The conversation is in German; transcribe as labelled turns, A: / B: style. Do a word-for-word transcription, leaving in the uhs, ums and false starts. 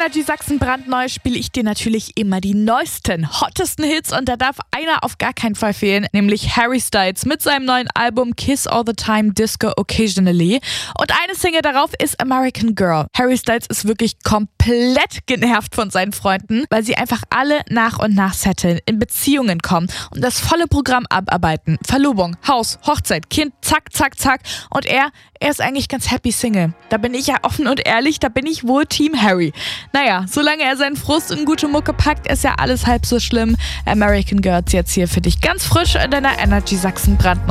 A: Energy Sachsen brandneu spiele ich dir natürlich immer die neuesten, hottesten Hits und da darf einer auf gar keinen Fall fehlen, nämlich Harry Styles mit seinem neuen Album Kiss All the Time, Disco Occasionally. Und eine Single darauf ist American Girl. Harry Styles ist wirklich komplett genervt von seinen Freunden, weil sie einfach alle nach und nach setteln, in Beziehungen kommen und das volle Programm abarbeiten. Verlobung, Haus, Hochzeit, Kind, zack, zack, zack. Und er, er ist eigentlich ganz happy Single. Da bin ich ja offen und ehrlich, da bin ich wohl Team Harry. Naja, solange er seinen Frust in gute Mucke packt, ist ja alles halb so schlimm. American Girls jetzt hier für dich ganz frisch in deiner Energy Sachsen brandneu.